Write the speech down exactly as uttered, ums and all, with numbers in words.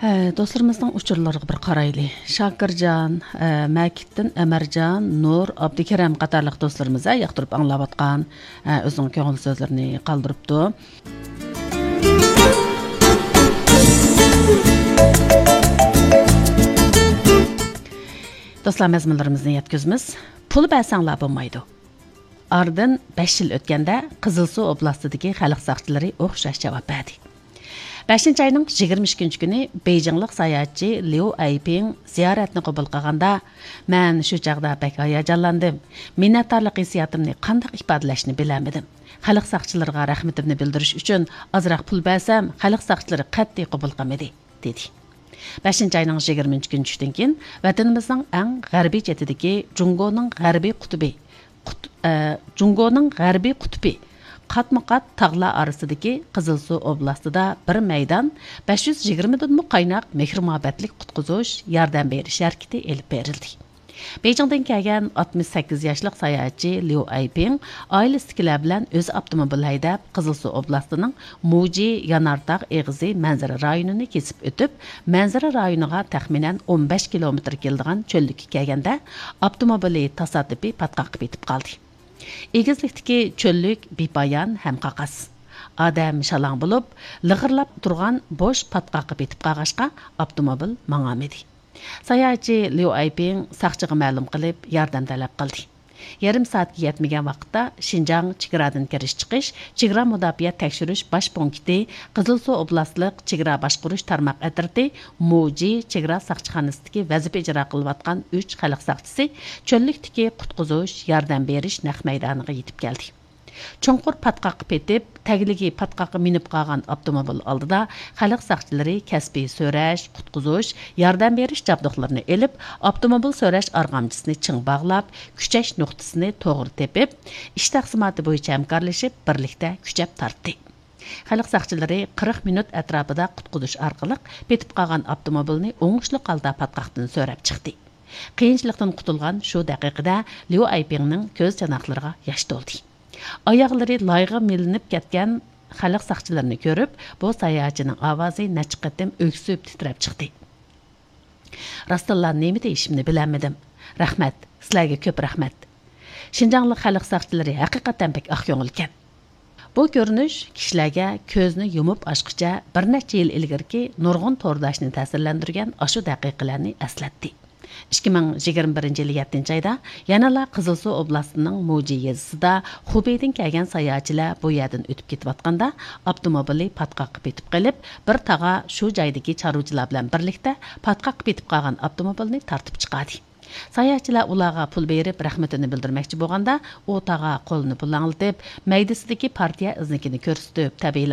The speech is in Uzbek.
Ә, Достарымыздың ұшырларға бір қарайлы. Шакиржан, ә, Мәкиттен Әмәржан, Нұр, Абдикерем қатарлық достарымыз яқтырып аңлап атқан ә, өзінің көңіл сөздеріне қалдырыпты. Dostlar, məzmunlarımızın yetkizimiz pul bəsənlər bulmaydı. Ardın beş yıl ötkəndə Qızılsu oblastidagi xalq saqçıları oxşaş cavab verdi. beshinchi ayning yigirma ikkinchi kuni Beyjinglik sayohatchi Liu Aiping ziyoratni qabul qilganda men shu chaqda bak hayajonlandim. Minnatdorlik hissiyotimni qanday ifodalashni bilamadim. Xalq saqchilariga rahmatimni bildirish uchun ozroq pul bersam, xalq saqchilari qat'iy qabul qilmadi, dedi. beshinchi ayning yigirmanchi kuni tushdan keyin vatanimizning eng g'arbiy chetidagi Jungoning g'arbiy qutubi, Jungoning g'arbiy qutubi Qatma-qat tağlar arasındaki Qızılsu oblastida bir meydan besh yuz yigirmadan muqaynaq mehr-muhabbatlik qutquzush yordam berish harakati elib berildi. Beyjingdan kelgan oltmish sakkiz yoshlik sayohatchi Liu Aiping oilasidagilar bilan o'z avtomobil haydab Qızılsu oblastining Muji Yanardaq eg'izi manzara rayonini kesib o'tib, manzara rayoniga taxminan o'n besh kilometr keladigan cho'llikka kelganda avtomobili tasoddifiy patqoqib etib qoldi. Egizlikdagi cho'llik bepoyon ham qaqas. Odam shalang bo'lib, lig'irlab turgan bo'sh patqoqib etib qolg'ashqa avtomobil mang'amidi. Sayohatchi Liu Aiping saqchiga ma'lum qilib, yordam talab qildi. Yarim soatga yetmagan vaqtda Xinjiang chegaradan kirish chiqish, chegara mudofaa tekshirish bosh punkti, Qizilsu oblastlik chegara boshqarish tarmoq atrati, Muji chegara saqchixonasidagi vazifa ijro qilayotgan uch xalq saqchisi cho'llikdagi qutqizush, yordam berish naq maydoniga yetib keldi. Chunqur patqoq petib, tagligi patqoqqa minib qolgan avtomobil oldida xalq saqchilari kasbiy so'rash, qutqizush, yordam berish jabduqlarini elib, avtomobil so'rash arg'amchisini ching bog'lab, kuchash nuqtasini to'g'ri tepib, ish taqsimoti bo'yicha hamkorlashib, birlikda kuchab tortdi. Xalq saqchilari qirq minut atrofida qutqizish orqali petib qolgan avtomobilni o'ngishli holda patqoqdan so'rab chiqdi. Qiyinchilikdan qutulgan shu daqiqada Liu Aipingning ko'z janoqlariga yosh to'ldi. Oyoqlari loyga milinib ketgan xalq saqchilarini ko'rib, bu sayohatchining ovozi necha qatim o'ksib titrab chiqdi. Rastlallar nima deyishimni bilamadim. Rahmat, sizlarga ko'p rahmat. Xinjianglik xalq saqchilari haqiqatan bek oqko'ngil ekan. Bu ko'rinish kishilarga ko'zni yumib ochqicha bir necha yil ilgirki nurg'un to'rdashni ta'sirlantirgan ashu daqiqalarni eslatdi. ikki ming yigirma birinchi yil yettinchi oyda yanala Qizilsu oblastining Muji yezisida Xubeydan kelgan sayohatchilar bu yerdan o'tib ketayotganda avtomobili patqoqib etib qolib, bir tag'a shu joydagi chorvachilar bilan birlikda patqoqib etib qolgan avtomobilni tartib chiqardi. Sayohatchilar ularga pul berib rahmatini bildirmoqchi bo'lganda, u tag'a qo'lini pulanglatib, maydasidagi partiya iznikini ko'rsatib, tabiiy